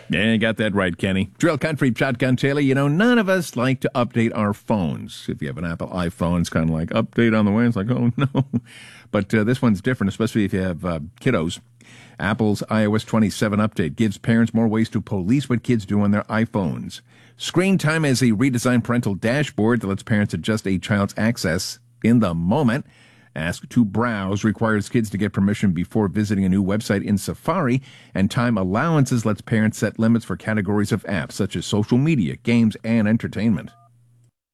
Yeah, you got that right, Kenny. Drill Country Shotgun Taylor, none of us like to update our phones. If you have an Apple iPhone, it's kind of like, update on the way. It's like, oh, no. But this one's different, especially if you have kiddos. Apple's iOS 27 update gives parents more ways to police what kids do on their iPhones. Screen Time is a redesigned parental dashboard that lets parents adjust a child's access in the moment. Ask to Browse requires kids to get permission before visiting a new website in Safari, and Time Allowances lets parents set limits for categories of apps such as social media, games, and entertainment.